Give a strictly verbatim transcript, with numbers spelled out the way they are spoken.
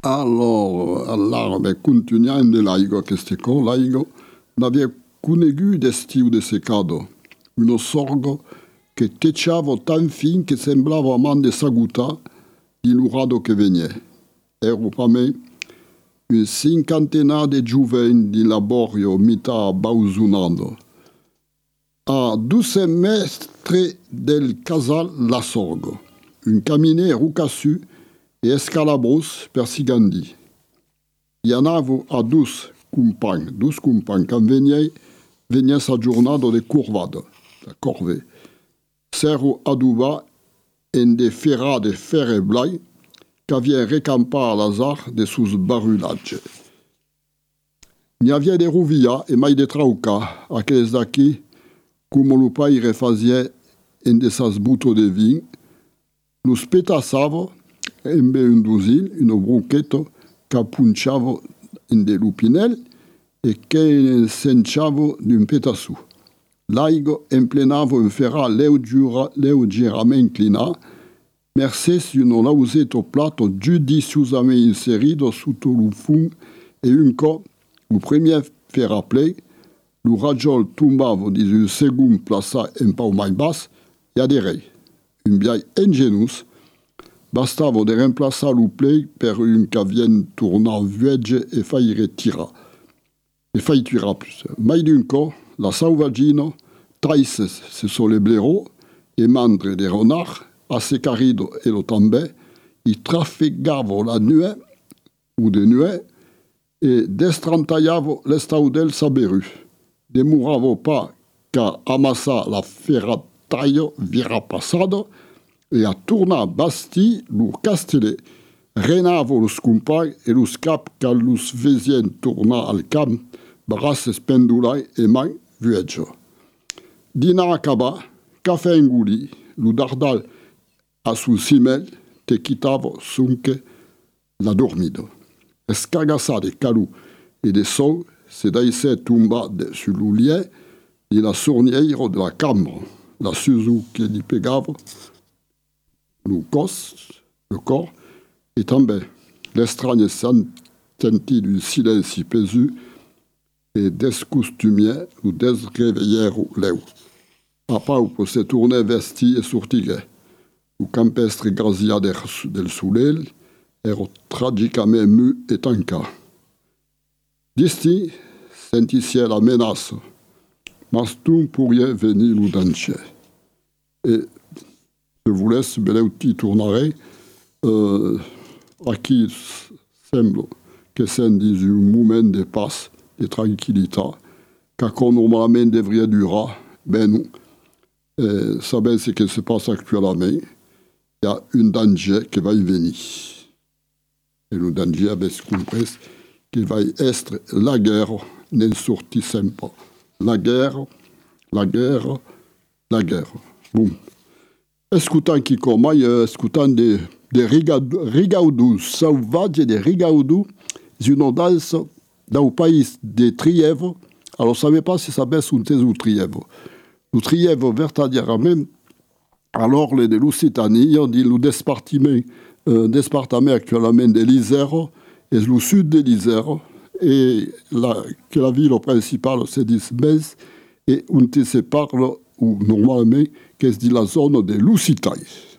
Allora, allora, continuando l'aigo queste cose, l'aigo n'aveva conosciuto d'estiu de secado, uno sorgo che techava tan fin che sembrava man de saguta di l'urado che venia. Ero per me un cinquantena de giovani di laborio mita bausunando. A douze metri del casal La Sorgo, un cammine rucassu e escalabros per Sigandi. I anavo a dus compagni, dus compagni, quand veniei, venia sa giornata de curvada, de corvée. Serro aduba en de ferra de ferre blai, qu'avien recampa al hasard de sus barulage. N'hi havia de ruvia e mai de trauca, aqueles daqui, como lo pai refazia en de sas buto de vin, los petassava en be un dusil, un bronqueto, ca punciava en de lupinel e che senciava d'un petassù. L'aigo emplenava un ferra leggeramente inclina, mercés un lauseto plato giudiziosamente inserito sotto lo fun e un co, lo premier ferra play, lo ragiol tumbava di un secondo plaça un po' mai bas e aderei. Un biai ingenius, bastava de remplaçar lo play per un ca vien tornar vuege e fai retira. E fai tirar plus. Mai d'un co, la sauvagino, traisse se sole blero, e mandre de renard, a se carido e lo també, i trafegavo la nuè, ou de nuè, e destrantaiavo l'estaudel saberu. Demuravo pa ca amassa la ferrataio vira passado, e a tornar basti lo castellet. Renavo los compagni e los cap ca los vesien tornar al camp, brasses pendulai e mai vueggio. Dina acaba, café enguli, lo dardal a sul simel, te quitavo sunque la dormido. Escagassa de calou e de sol, se daise tumba de sul ulier, di la sornieiro de la cambra, la suzu che li pegava, lo cos, le corps, et també l'estranye senti d'un silenci pesu e descostumier lo desreveillero leu. Papa po se tourne vesti e sortige. Lo campestre grazia del sulel ero tragicamente mu e tanca. Disti sentisie la menace, mas tu pourriez venir lo dancer. Et je vous laisse, beleuti tournare, euh, a qui semble que c'est un moment de pace, de tranquillité, qu'on normalement devrait durer, ben non. Euh, ça ben ce qui se passe actuellement, il y a un danger qui va y venir. Et le danger, avec ce qu'on presse, qui va être la guerre, n'est sorti sympa. La guerre, la guerre, la guerre. Boum. Escutant qui comai, escutant des de rigaudus sauvages, des rigaudus, une danse dans le pays de Trievo. Alors, je ne savais pas si ça baisse ou un Trievo. Le Trievo, vertadièrement, alors, les de Lusitanie, on dit le département, euh, département actuellement de l'Isère, et le sud de l'Isère, et la, que la ville principale, c'est Disbez, et on te sépare, ou normalement, qu'est-ce dit la zone de Lusitaille.